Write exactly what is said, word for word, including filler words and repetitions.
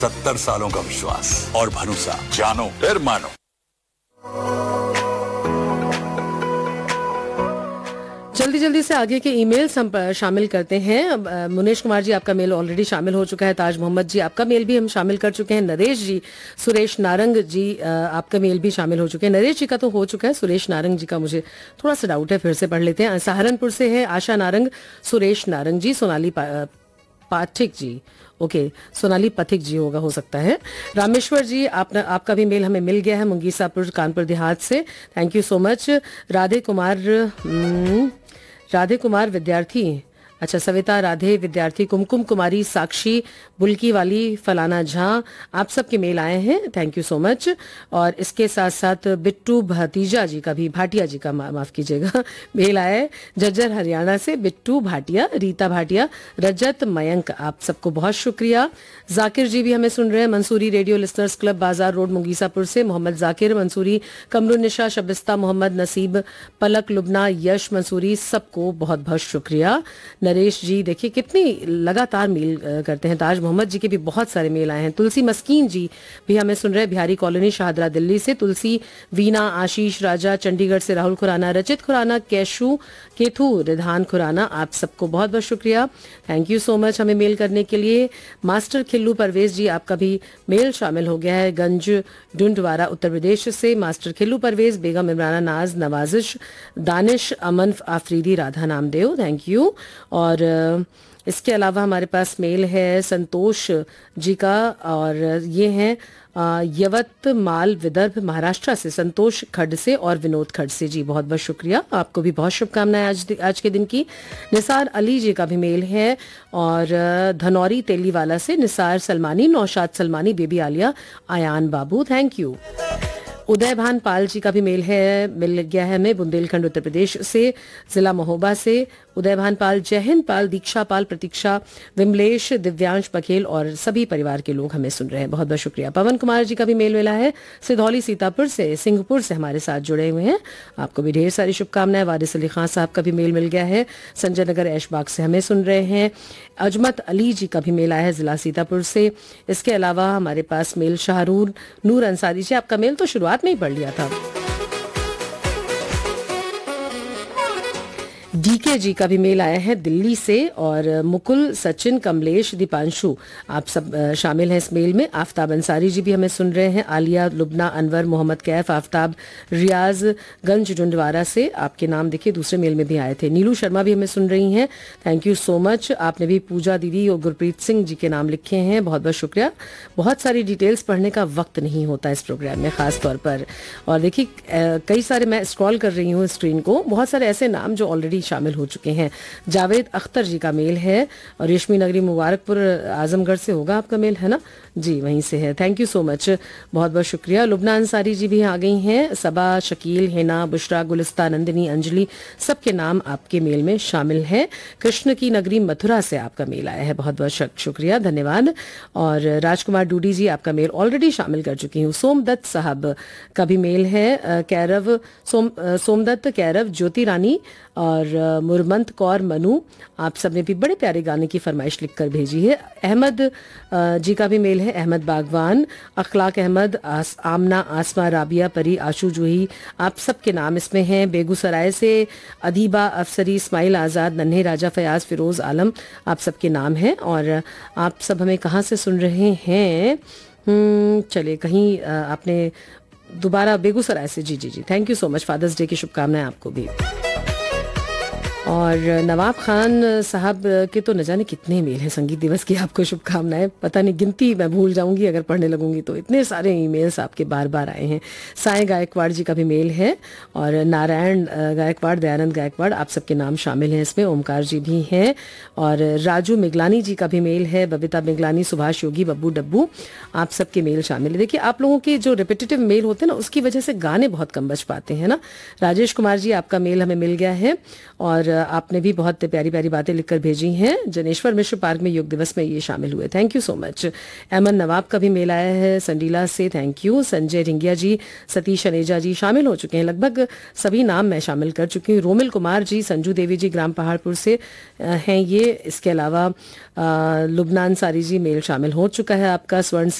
सत्तर सालों का विश्वास और भरोसा, जानो फिर मानो। जल्दी जल्दी से आगे के ईमेल्स हम शामिल करते हैं। मुनेश कुमार जी, आपका मेल ऑलरेडी शामिल हो चुका है। ताज मोहम्मद जी, आपका मेल भी हम शामिल कर चुके हैं। नरेश जी, सुरेश नारंग जी, आपका मेल भी शामिल हो चुके हैं। नरेश जी का तो हो चुका है, सुरेश नारंग जी का मुझे थोड़ा सा डाउट है, फिर से पढ़ लेते हैं। सहारनपुर से है आशा नारंग, सुरेश नारंग जी, सोनाली पाठक जी, ओके सोनाली पथिक जी होगा, हो सकता है। रामेश्वर जी, आप आपका भी मेल हमें मिल गया है, मुंगीसापुर कानपुर देहात से, thank you so much. Radhe Kumar, Radhe Kumar विद्यार्थी, अच्छा सविता राधे विद्यार्थी, कुमकुम कुमारी, साक्षी बुल्की वाली, फलाना झा, आप सबके मेल आए हैं, थैंक यू सो मच। और इसके साथ साथ बिट्टू भतीजा जी का भी, भाटिया जी का मा, माफ कीजिएगा, मेल आया है जज्जर हरियाणा से। बिट्टू भाटिया, रीता भाटिया, रजत, मयंक, आप सबको बहुत शुक्रिया। जाकिर जी भी हमें सुन रहे हैं, मंसूरी रेडियो लिसनर्स क्लब, बाजार रोड, मुंगीसापुर से। मोहम्मद जाकिर मंसूरी, कमरुन्निशा, शबिस्ता मोहम्मद, नसीब, पलक, लुबना, यश मंसूरी, सबको बहुत बहुत शुक्रिया। नरेश जी देखिए कितनी लगातार मेल करते हैं। ताज मोहम्मद जी के भी बहुत सारे मेल आए हैं। तुलसी मस्कीन जी भी हमें सुन रहे हैं, बिहारी कॉलोनी, शाहदरा, दिल्ली से। तुलसी, वीना, आशीष राजा, चंडीगढ़ से राहुल खुराना, रचित खुराना, कैशु केथू, रिधान खुराना, आप सबको बहुत बहुत शुक्रिया, थैंक यू सो मच हमें मेल करने के लिए। मास्टर खिल्लू परवेज जी, आपका भी मेल शामिल हो गया है, गंज डुंडवारा उत्तर प्रदेश से। मास्टर खिल्लू परवेज, बेगम इमराना नाज, नवाजिश, दानिश, अमन आफरीदी, राधा नामदेव, थैंक यू। और इसके अलावा हमारे पास मेल है संतोष जी का, और ये हैं यवतमाल विदर्भ महाराष्ट्र से संतोष खड से और विनोद खड से जी, बहुत बहुत शुक्रिया, आपको भी बहुत शुभकामनाएं आज आज के दिन की। निसार अली जी का भी मेल है, और धनौरी तेलीवाला से Nisar Salmani, Naushad Salmani, baby Alia, Ayaan Babu, thank you. उदय भान पाल जी का भी मेल है, मिल गया है हमें, बुंदेलखंड उत्तर प्रदेश से, जिला महोबा से। उदय भान पाल, जयहिंद पाल, दीक्षा पाल, प्रतीक्षा, विमलेश, दिव्यांश बघेल और सभी परिवार के लोग हमें सुन रहे हैं, बहुत बहुत शुक्रिया। पवन कुमार जी का भी मेल मिला है, सिधौली सीतापुर से, सिंहपुर से हमारे साथ जुड़े हुए हैं, आपको भी ढेर सारी शुभकामनाएं। वारिस अली खान साहब का भी मेल मिल गया है, संजय नगर ऐशबाग से हमें सुन रहे हैं। अजमत अली जी का भी मेल आया है, जिला सीतापुर से। इसके अलावा हमारे पास मेल शाहरूर नूर अंसारी जी, आपका मेल तो शुरुआत में ही पढ़ लिया था। डीके जी का भी मेल आया है दिल्ली से, और मुकुल, सचिन, कमलेश, दीपांशु, आप सब शामिल हैं इस मेल में। आफ्ताब अंसारी जी भी हमें सुन रहे हैं, आलिया, लुबना, अनवर, मोहम्मद कैफ, आफ्ताब, रियाज गंज डुंडवारा से, आपके नाम देखिए दूसरे मेल में भी आए थे। नीलू शर्मा भी हमें सुन रही हैं, थैंक यू सो मच। आपने भी पूजा दीदी और गुरप्रीत सिंह जी के नाम लिखे हैं, बहुत बहुत शुक्रिया। बहुत सारी डिटेल्स पढ़ने का वक्त नहीं होता इस प्रोग्राम में खास तौर पर, और देखिए कई सारे, मैं स्क्रॉल कर रही हूँ स्क्रीन को, बहुत सारे ऐसे नाम जो ऑलरेडी शामिल हो चुके हैं। जावेद अख्तर जी का मेल है, और रेशमी नगरी मुबारकपुर आजमगढ़ से होगा आपका मेल, है ना जी, वहीं से है, थैंक यू सो मच, बहुत बहुत शुक्रिया। लुबना अंसारी जी भी आ गई हैं, सबा, शकील, हिना, बुशरा, गुलिस्ता, नंदिनी, अंजलि, सबके नाम आपके मेल में शामिल हैं। कृष्ण की नगरी मथुरा से आपका मेल आया है, बहुत बहुत शुक्रिया, धन्यवाद। और राजकुमार डूडी जी, आपका मेल ऑलरेडी शामिल कर चुकी हूँ। सोमदत्त साहब का भी मेल है, कैरव सोम सोमदत्त, कैरव, ज्योति रानी और मुरमंत कौर, मनु, आप सब ने भी बड़े प्यारे गाने की फरमाइश लिखकर भेजी है। अहमद जी का भी मेल है, अहमद बागवान, अखलाक अहमद, आस, आमना, आसमा, राबिया, परी, आशू जूही, आप सबके नाम इसमें हैं। बेगूसराय से अदीबा, अफसरी, इस्माइल आज़ाद, नन्हे राजा, फयाज, फिरोज आलम, आप सबके नाम हैं। और आप सब हमें कहाँ से सुन रहे हैं, चलिए कहीं आपने दोबारा बेगूसराय से, जी जी जी, thank you so much, fathers day की शुभकामनाएं आपको भी। और नवाब खान साहब के तो न जाने कितने मेल हैं, संगीत दिवस की आपको शुभकामनाएं, पता नहीं गिनती मैं भूल जाऊंगी अगर पढ़ने लगूंगी तो, इतने सारे ईमेल्स आपके बार बार आए हैं। साई गायकवाड़ जी का भी मेल है, और नारायण गायकवाड़, दयानंद गायकवाड़, आप सबके नाम शामिल हैं इसमें। ओमकार जी भी हैं, और राजू मिगलानी जी का भी मेल है, बबीता मिगलानी, सुभाष योगी, बब्बू डब्बू, आप सबके मेल शामिल है। देखिए आप लोगों के जो रिपीटेटिव मेल होते हैं ना, उसकी वजह से गाने बहुत कम बच पाते हैं ना। राजेश कुमार जी, आपका मेल हमें मिल गया है, और आपने भी बहुत प्यारी प्यारी बातें लिखकर भेजी हैं। जनेश्वर मिश्र पार्क में योग दिवस में ये शामिल हुए, थैंक यू सो मच। अमन नवाब का भी मेल आया है संडीला से, थैंक यू। संजय रिंगिया जी, सतीश अनेजा जी शामिल हो चुके हैं, लगभग सभी नाम मैं शामिल कर चुकी हूँ। रोमिल कुमार जी, संजू देवी जी ग्राम पहाड़पुर से हैं ये। इसके अलावा लुबनान सारी जी मेल शामिल हो चुका है आपका। स्वर्ण